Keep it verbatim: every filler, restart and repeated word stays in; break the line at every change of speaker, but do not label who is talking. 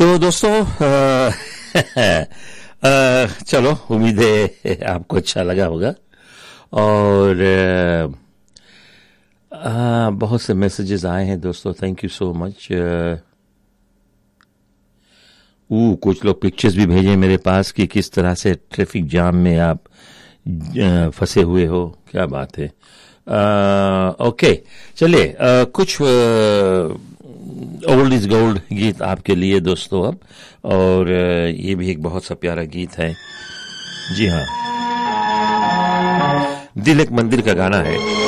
तो दोस्तों आ, आ, चलो उम्मीद है आपको अच्छा लगा होगा। और आ, आ, बहुत से मैसेजेस आए हैं दोस्तों, थैंक यू सो मच। ऊ कुछ लोग पिक्चर्स भी भेजे मेरे पास कि किस तरह से ट्रैफिक जाम में आप फंसे हुए हो, क्या बात है। आ, ओके चलिए, कुछ ओल्ड इज गोल्ड गीत आपके लिए दोस्तों अब। और ये भी एक बहुत सा प्यारा गीत है, जी हाँ, दिल एक मंदिर का गाना है।